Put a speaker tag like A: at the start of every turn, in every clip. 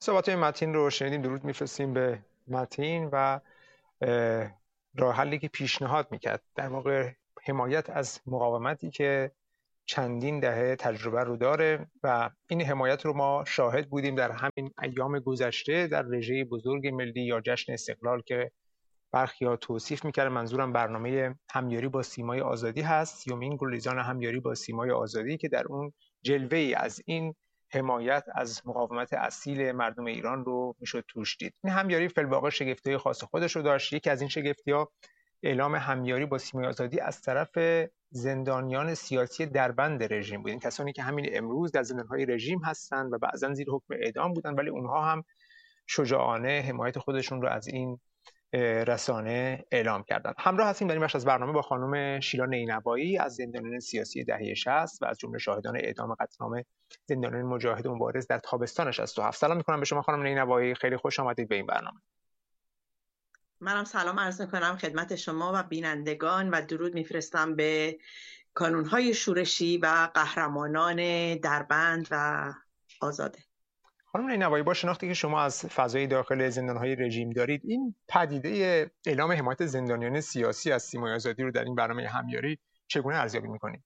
A: صحبت متین رو شنیدیم. درود میفرستیم به متین و راه حلی که پیشنهاد میکرد در موقع حمایت از مقاومتی که چندین دهه تجربه رو داره و این حمایت رو ما شاهد بودیم در همین ایام گذشته در رژه بزرگ ملی یا جشن استقلال که برخی‌ها توصیف میکردن. منظورم برنامه همیاری با سیمای آزادی هست، یومین گریزان همیاری با سیمای آزادی، که در اون جلوه‌ای از این حمایت از مقاومت اصیل مردم ایران رو میشد توش دید. این همیاری فی‌الواقع شگفتی‌های خاص خودش رو داشت. یکی از این شگفتی‌ها اعلام همیاری با سیمای آزادی از طرف زندانیان سیاسی دربند رژیم بود. این کسانی که همین امروز در زندان‌های رژیم هستند و بعضاً زیر حکم اعدام بودن، ولی اونها هم شجاعانه حمایت خودشون رو از این رسانه اعلام کردند. همراه هستیم در این بخش از برنامه با خانم شیلا نینوایی از زندانیان سیاسی دهه 60 و از جمله شاهدان اعدام قتل عام زندانیان مجاهد و مبارز در تابستان 67. سلام می‌کنم به شما خانم نینوایی، خیلی خوش آمدید به این برنامه.
B: منم سلام عرض می‌کنم خدمت شما و بینندگان و درود میفرستم به کانون‌های شورشی و قهرمانان دربند و آزاده.
A: خانم نینوایی، با شناختی که شما از فضای داخل زندان‌های رژیم دارید، این پدیده اعلام حمایت زندانیان سیاسی از سیمای آزادی رو در این برنامه همیاری چگونه ارزیابی می‌کنید؟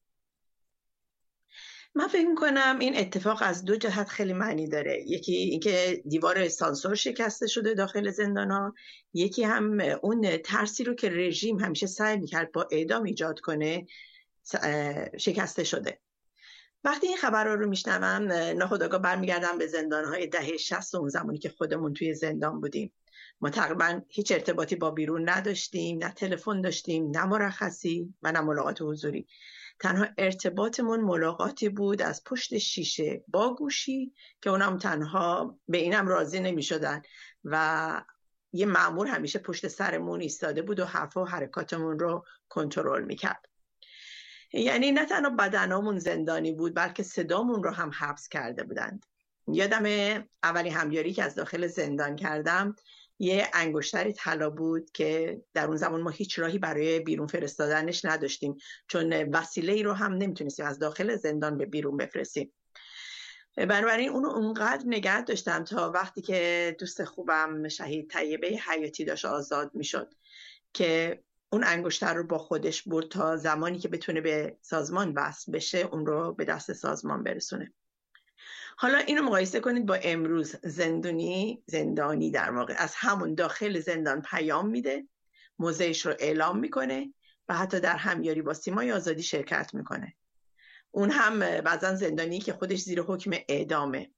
B: من فکر می‌کنم این اتفاق از دو جهت خیلی معنی داره. یکی اینکه دیوار سانسور شکسته شده داخل زندان‌ها، یکی هم اون ترسی رو که رژیم همیشه سعی می‌کرد با اعدام ایجاد کنه شکسته شده. وقتی این خبرها رو میشنوم ناخودآگاه برمیگردم به زندان‌های دهه 60، اون زمانی که خودمون توی زندان بودیم. ما تقریبا هیچ ارتباطی با بیرون نداشتیم، نه تلفن داشتیم، نه مرخصی و نه ملاقات حضوری. تنها ارتباطمون ملاقاتی بود از پشت شیشه با گوشی که اونم تنها به اینم راضی نمی‌شدن و یه مأمور همیشه پشت سرمون ایستاده بود و حرفا و حرکاتمون رو کنترل می‌کرد. یعنی نه تنها بدنامون زندانی بود بلکه صدامون رو هم حبس کرده بودند. یادم اولین همیاری که از داخل زندان کردم یه انگشتری طلا بود که در اون زمان ما هیچ راهی برای بیرون فرستادنش نداشتیم، چون وسیله‌ای رو هم نمیتونستیم از داخل زندان به بیرون بفرستیم. بنابراین اونو اونقدر نگه داشتم تا وقتی که دوست خوبم شهید طیبه حیاتی داشت آزاد میشد که اون انگشتر رو با خودش برد تا زمانی که بتونه به سازمان وصل بشه اون رو به دست سازمان برسونه. حالا اینو مقایسه کنید با امروز. زندانی در واقع از همون داخل زندان پیام میده، موضعش رو اعلام میکنه و حتی در همیاری با سیمای آزادی شرکت میکنه. اون هم بعضا زندانی که خودش زیر حکم اعدامه.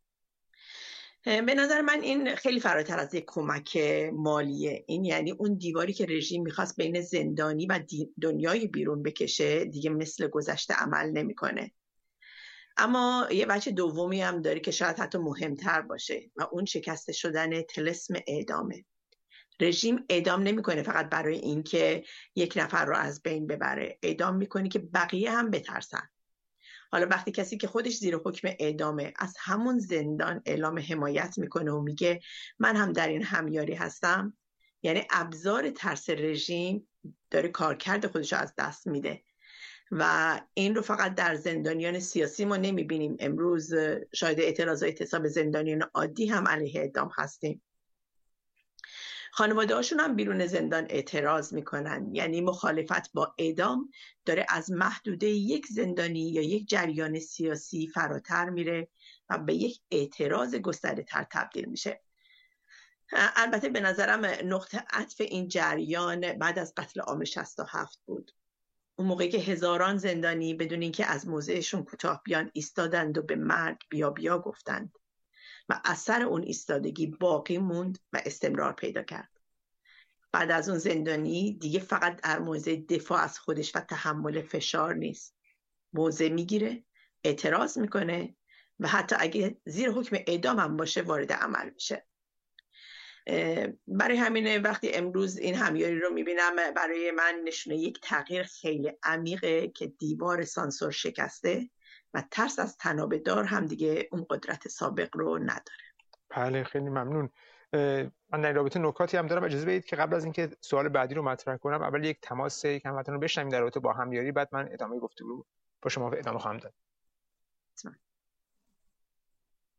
B: به نظر من این خیلی فراتر از یک کمک مالیه. این یعنی اون دیواری که رژیم میخواست بین زندانی و دنیای بیرون بکشه دیگه مثل گذشته عمل نمیکنه. اما یه بچه دومی هم داره که شاید حتی مهمتر باشه و اون شکسته شدن طلسم اعدامه. رژیم اعدام نمیکنه فقط برای اینکه یک نفر رو از بین ببره، اعدام میکنه که بقیه هم بترسن. حالا وقتی کسی که خودش زیر حکم اعدامه از همون زندان اعلام حمایت میکنه و میگه من هم در این همیاری هستم، یعنی ابزار ترس رژیم داره کارکرد خودش رو از دست میده و این رو فقط در زندانیان سیاسی ما نمیبینیم. امروز شاید اعتراض و اعتصاب زندانیان عادی هم علیه اعدام هستیم. خانواده هاشون هم بیرون زندان اعتراض میکنن. یعنی مخالفت با اعدام داره از محدوده یک زندانی یا یک جریان سیاسی فراتر میره و به یک اعتراض گسترده تر تبدیل میشه. البته به نظرم نقطه عطف این جریان بعد از قتل عام 67 بود. اون موقعی که هزاران زندانی بدون اینکه از موضعشون کوتاه بیان ایستادند و به مرگ بیا بیا گفتند و اثر اون ایستادگی باقی موند و استمرار پیدا کرد. بعد از اون زندانی دیگه فقط در موضع دفاع از خودش و تحمل فشار نیست، موضع میگیره، اعتراض میکنه و حتی اگه زیر حکم اعدام هم باشه وارد عمل میشه. برای همین وقتی امروز این همیاری رو میبینم برای من نشونه یک تغییر خیلی عمیقه که دیوار سانسور شکسته و ترس از تنابه دار هم دیگه اون قدرت سابق رو نداره.
A: بله، خیلی ممنون. من در رابطه نکاتی هم دارم. اجازه بدید که قبل از اینکه سوال بعدی رو مطرح کنم اول یک تماس یک هموطن رو بشنویم در رابطه با همیاری، بعد من ادامه گفتگو با شما ادامه خواهم داد.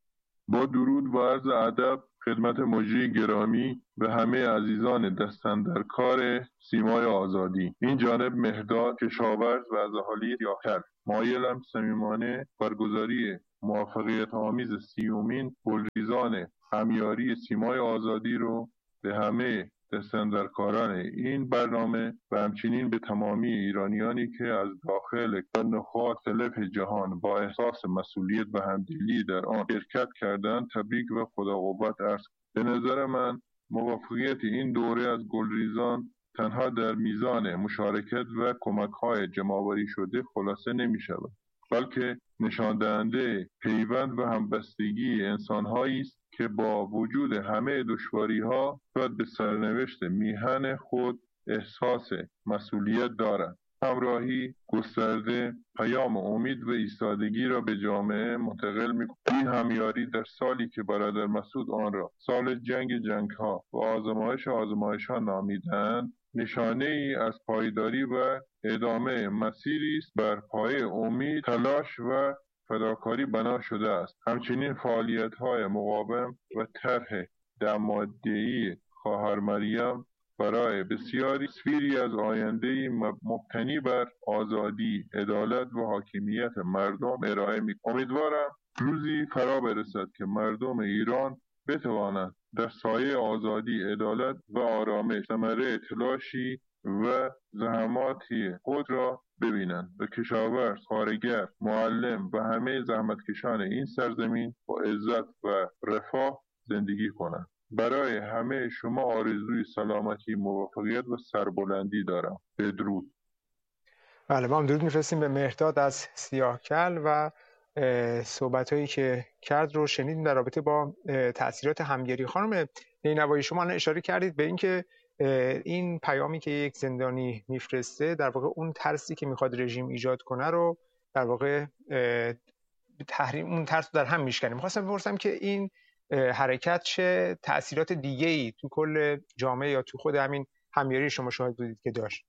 C: با درود و عرض ادب خدمت مجری گرامی و همه عزیزان دستاندرکار سیمای آزادی. این جانب مهرداد کشاورز و از اهالی یاکل. مایلم صمیمانه برگزاری موفقیت آمیز 30مین گلریزان همیاری سیمای آزادی رو به همه دستاندرکاران این برنامه و همچنین به تمامی ایرانیانی که از داخل و نقاط مختلف جهان با احساس مسئولیت و همدلی در آن شرکت کردند تبریک و خدا قوت عرض. به نظر من موفقیت این دوره از گلریزان تنها در میزان مشارکت و کمک‌های جمع‌آوری شده خلاصه نمی‌شود، بلکه نشان دهنده پیوند و همبستگی انسان‌هایی است که با وجود همه دشواری‌ها باید به سرنوشت میهن خود احساس مسئولیت دارند. همراهی گسترده پیام امید و ایستادگی را به جامعه منتقل می‌کند. این همیاری در سالی که برادر مسعود آن را سال جنگ‌ها و آزمایش‌ها نامیدند، نشانه ای از پایداری و ادامه مسیری است بر پایه امید، تلاش و فداکاری بنا شده است. همچنین فعالیت‌های مقاوم و طرح دماده‌ای خواهر مریم برای بسیاری تصویری از آینده‌ای مبتنی بر آزادی، عدالت و حاکمیت مردم ارائه می‌کند. امیدوارم روزی فرا برسد که مردم ایران بتوانند در سایه آزادی، عدالت و آرامش ثمره تلاشی و زحماتی خود را ببینند و کشاورز، کارگر، معلم و همه زحمتکشان این سرزمین با عزت و رفاه زندگی کنند. برای همه شما آرزوی سلامتی، موفقیت و سربلندی دارم. بدرود.
A: بله، ما هم درود میفرستیم به مهرداد از سیاهکل و صحبت‌هایی که کرد رو شنیدیم در رابطه با تأثیرات همگری. خانم نینوایی، شما الان اشاره کردید به اینکه این پیامی که یک زندانی میفرسته در واقع اون ترسی که میخواد رژیم ایجاد کنه رو در واقع تحریم اون ترس رو در هم میشکنه. میخواستم بپرسم که این حرکت چه تأثیرات دیگه‌ای تو کل جامعه یا تو خود همین همیاری شما شاهد بودید که داشت؟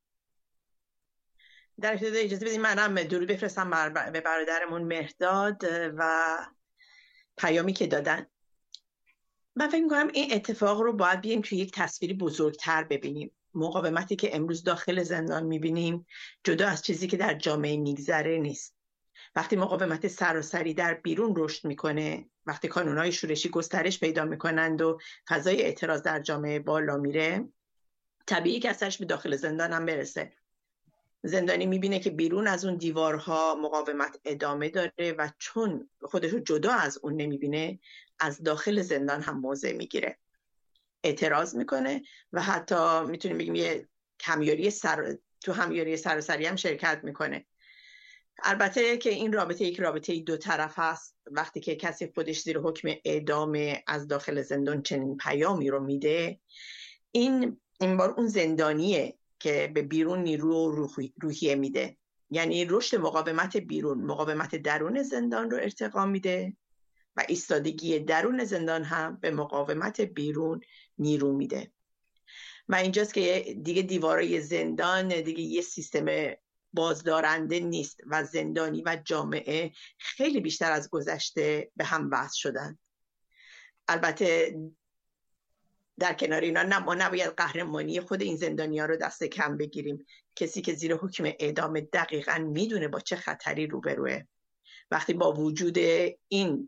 B: در ابتدا اجازه بدید منم درود بفرستم به برادرمون مهرداد و پیامی که دادن. من فکر می‌کنم این اتفاق رو باید بیایم توی یک تصویری بزرگتر ببینیم. مقاومتی که امروز داخل زندان می‌بینیم جدا از چیزی که در جامعه میگذره نیست. وقتی مقاومت سراسری در بیرون رشد میکنه، وقتی کانون‌های شورشی گسترش پیدا میکنند و فضای اعتراض در جامعه بالا میره، طبیعی که اثرش به داخل زندان هم برسه. زندانی میبینه که بیرون از اون دیوارها مقاومت ادامه داره و چون خودش رو جدا از اون نمیبینه، از داخل زندان هم موضع میگیره، اعتراض میکنه و حتی میتونیم بگیم یه تو همیاری سراسری هم شرکت میکنه. البته که این رابطه یک رابطه دو طرف هست. وقتی که کسی خودش زیر حکم اعدام از داخل زندان چنین پیامی رو میده، این بار اون زندانیه که به بیرون نیرو روحیه میده، یعنی رشد مقاومت بیرون مقاومت درون زندان رو ارتقا میده و ایستادگی درون زندان هم به مقاومت بیرون نیرو میده. و اینجاست که دیگه دیوارای زندان دیگه یه سیستم بازدارنده نیست و زندانی و جامعه خیلی بیشتر از گذشته به هم وصل شدن. البته در کنار اینا ما نباید قهرمانی خود این زندانی‌ها رو دست کم بگیریم. کسی که زیر حکم اعدام دقیقاً میدونه با چه خطری روبروه. وقتی با وجود این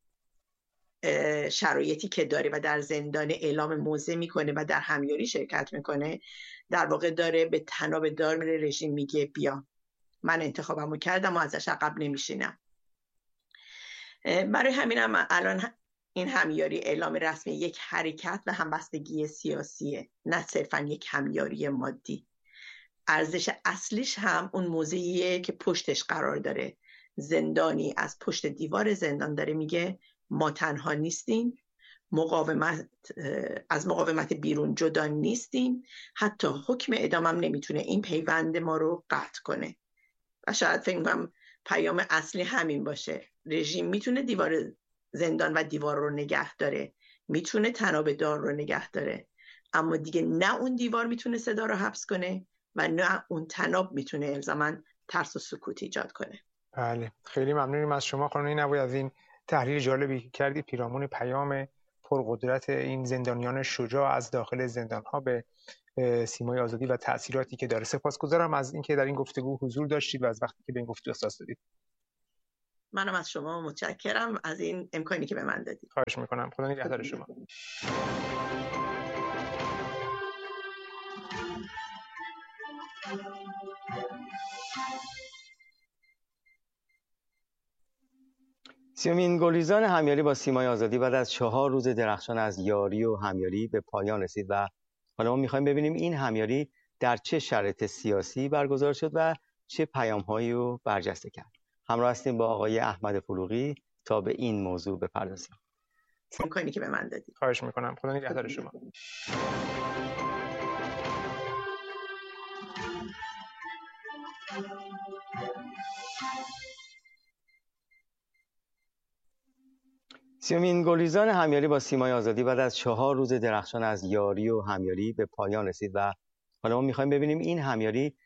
B: شرایطی که داره و در زندان اعلام موضع میکنه و در همیاری شرکت میکنه، در واقع داره به طناب دار میره، رژیم میگه بیا من انتخابمو کردم و ازش عقب نمیشینم. برای همینم الان این همیاری اعلام رسمی یک حرکت و همبستگی سیاسیه، نه صرفا یک همیاری مادی. ارزش اصلیش هم اون موضعیه که پشتش قرار داره. زندانی از پشت دیوار زندان داره میگه ما تنها نیستیم، از مقاومت بیرون جدا نیستیم، حتی حکم اعدامم نمیتونه این پیوند ما رو قطع کنه. و شاید فکر کنم پیام اصلی همین باشه. رژیم میتونه دیوار زندان و دیوار رو نگه داره، میتونه طناب دار رو نگه داره، اما دیگه نه اون دیوار میتونه صدا رو حبس کنه و نه اون طناب میتونه الزاماً ترس و سکوت ایجاد کنه.
A: بله، خیلی ممنونیم از شما خانم نینوایی از این تحلیل جالبی کردی پیرامون پیام پرقدرت این زندانیان شجاع از داخل زندان‌ها به سیمای آزادی و تأثیراتی که داره. سپاسگزارم از اینکه در این گفتگو حضور داشتید و از وقتی که به این گفتگو اختصاص دادید.
B: منم از شما متشکرم از این امکانی که به من دادید.
A: خواهش میکنم. خدا نگهدار شما.
D: سیومین گلریزان همیاری با سیمای آزادی بعد از 4 روز درخشان از یاری و همیاری به پایان رسید و حالا ما میخوایم ببینیم این همیاری در چه شرایط سیاسی برگزار شد و چه پیام‌هایی رو برجسته کرد. همراه هستیم با آقای احمد فروغی تا به این موضوع بپردازیم.
B: امکانی که به من دادید.
A: خواهش میکنم. خدا نگهدار شما.
D: سیومین گلریزان همیاری با سیمای آزادی بعد از 4 روز درخشان از یاری و همیاری به پایان رسید و حالا ما میخوایم ببینیم این همیاری